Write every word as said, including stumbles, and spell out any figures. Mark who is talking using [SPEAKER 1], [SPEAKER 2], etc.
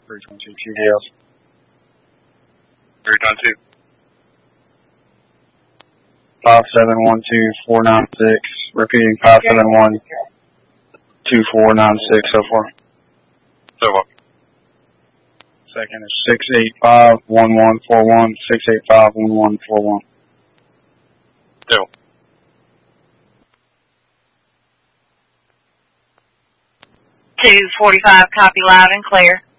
[SPEAKER 1] three twenty-two Q D Ls.
[SPEAKER 2] three twenty-two.
[SPEAKER 1] five seven one two four nine six. Repeating five seven one two four nine six so far.
[SPEAKER 2] So far.
[SPEAKER 1] Second is six eight five one one four one, six eight five one one four one.
[SPEAKER 2] Two.
[SPEAKER 3] two forty-five, copy loud and clear.